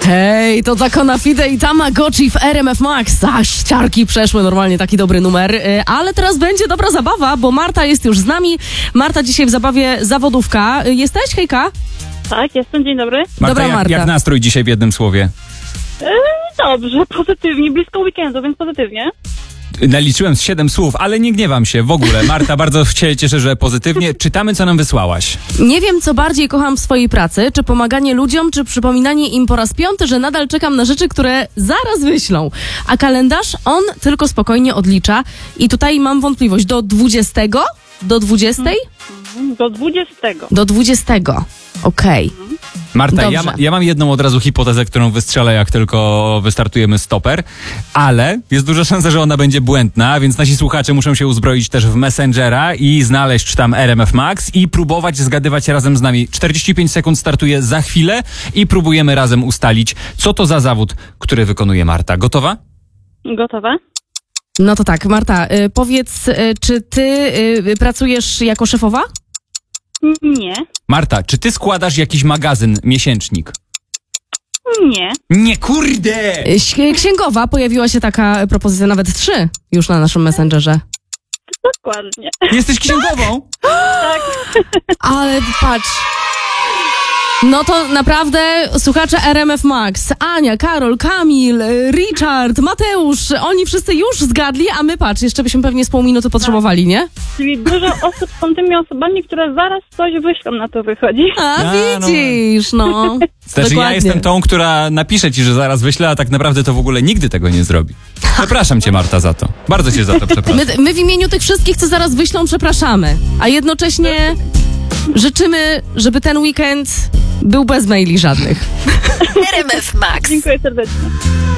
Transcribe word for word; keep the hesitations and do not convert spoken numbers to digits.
Hej, to Zakona Fide i Tamagotchi w R M F Max. A, ściarki przeszły, normalnie taki dobry numer. Ale teraz będzie dobra zabawa, bo Marta jest już z nami. Marta dzisiaj w zabawie zawodówka. Jesteś, hejka? Tak, jestem, dzień dobry. Marta, Dobra, jak, Marta. jak nastrój dzisiaj w jednym słowie? Yy, dobrze, pozytywnie, blisko weekendu, więc pozytywnie. Naliczyłem z siedem słów, ale nie gniewam się w ogóle. Marta, bardzo się cieszę, że pozytywnie. Czytamy, co nam wysłałaś. Nie wiem, co bardziej kocham w swojej pracy, czy pomaganie ludziom, czy przypominanie im po raz piąty, że nadal czekam na rzeczy, które zaraz wyślą. A kalendarz, on tylko spokojnie odlicza. I tutaj mam wątpliwość, do dwudziestego? Do dwudziestej? Do dwudziestego. Do dwudziestego. Okej. Marta, ja, Dobrze. ma- ja mam jedną od razu hipotezę, którą wystrzelę, jak tylko wystartujemy stoper, ale jest duża szansa, że ona będzie błędna, więc nasi słuchacze muszą się uzbroić też w Messengera i znaleźć tam R M F Max i próbować zgadywać razem z nami. czterdzieści pięć sekund startuje za chwilę i próbujemy razem ustalić, co to za zawód, który wykonuje Marta. Gotowa? Gotowe? No to tak, Marta, y, powiedz, y, czy ty y, pracujesz jako szefowa? Nie. Marta, czy ty składasz jakiś magazyn, miesięcznik? Nie. Nie, kurde! Y, ś- Księgowa, pojawiła się taka propozycja, nawet trzy już na naszym Messengerze. Dokładnie. Jesteś księgową? Ale patrz. No to naprawdę słuchacze R M F Max, Ania, Karol, Kamil, y, Richard, Mateusz, oni wszyscy już zgadli, a my patrz, jeszcze byśmy pewnie z pół minuty potrzebowali, nie? Czyli dużo osób są tymi osobami, które zaraz coś wyślą, na to wychodzi. A, A, no. widzisz, no. Znaczy ja Dokładnie. jestem tą, która napisze ci, że zaraz wyślę, a tak naprawdę to w ogóle nigdy tego nie zrobi. Przepraszam cię, Marta, za to. Bardzo cię za to przepraszam. My, my w imieniu tych wszystkich, co zaraz wyślą, przepraszamy, a jednocześnie życzymy, żeby ten weekend był bez maili żadnych. R M F Max. Dziękuję serdecznie.